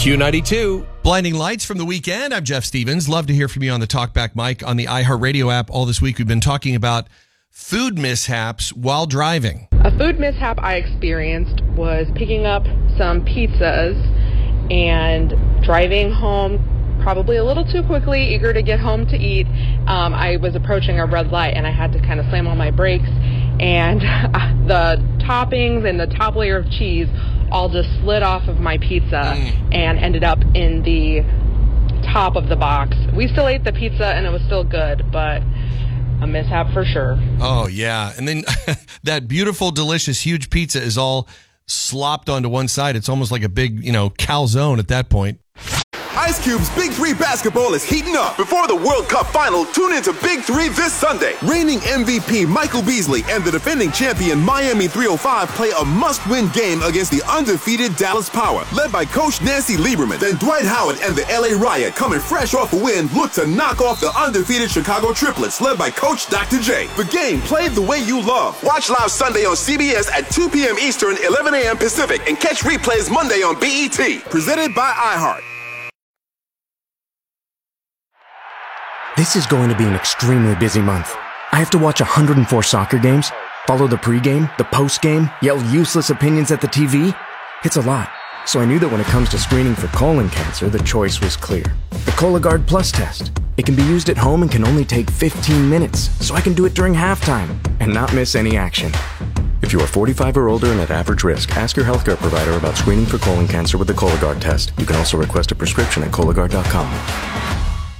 Q92. Blinding lights from the weekend. I'm Jeff Stevens. Love to hear from you on the Talkback mic on the iHeartRadio app. All this week we've been talking about food mishaps while driving. A food mishap I experienced was picking up some pizzas and driving home probably a little too quickly, eager to get home to eat. I was approaching a red light and I had to kind of slam on my brakes, and the toppings and the top layer of cheese all just slid off of my pizza and ended up in the top of the box. We still ate the pizza and it was still good, but a mishap for sure. Oh, yeah. And then that beautiful, delicious, huge pizza is all slopped onto one side. It's almost like a big, calzone at that point. Ice Cube's Big 3 basketball is heating up. Before the World Cup final, tune into Big 3 this Sunday. Reigning MVP Michael Beasley and the defending champion Miami 305 play a must-win game against the undefeated Dallas Power, led by Coach Nancy Lieberman. Then Dwight Howard and the LA Riot, coming fresh off a win, look to knock off the undefeated Chicago Triplets, led by Coach Dr. J. The game played the way you love. Watch live Sunday on CBS at 2 p.m. Eastern, 11 a.m. Pacific, and catch replays Monday on BET. Presented by iHeart. This is going to be an extremely busy month. I have to watch 104 soccer games, follow the pregame, the postgame, yell useless opinions at the TV. It's a lot. So I knew that when it comes to screening for colon cancer, the choice was clear. The Cologuard Plus test. It can be used at home and can only take 15 minutes, so I can do it during halftime and not miss any action. If you are 45 or older and at average risk, ask your healthcare provider about screening for colon cancer with the Cologuard test. You can also request a prescription at Cologuard.com.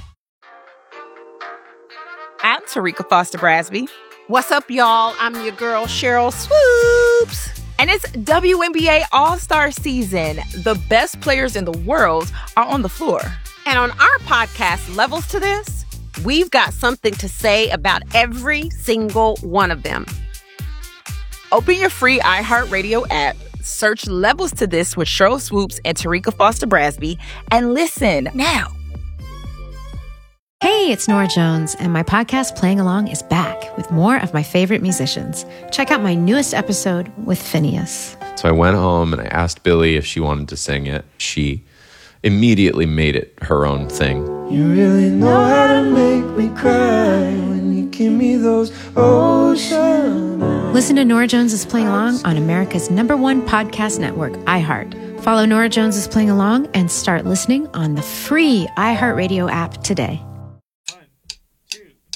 I'm Tarika Foster Brasby. What's up, y'all? I'm your girl, Cheryl Swoops. And it's WNBA All-Star season. The best players in the world are on the floor. And on our podcast, Levels to This, we've got something to say about every single one of them. Open your free iHeartRadio app, search Levels to This with Cheryl Swoops and Tarika Foster Brasby, and listen now. Hey, it's Nora Jones, and my podcast Playing Along is back with more of my favorite musicians. Check out my newest episode with Phineas. So I went home and I asked Billy if she wanted to sing it. She immediately made it her own thing. You really know how to make me cry when you give me those ocean eyes. Listen to Nora Jones is Playing Along on America's #1 podcast network, iHeart. Follow Nora Jones is Playing Along and start listening on the free iHeartRadio app today.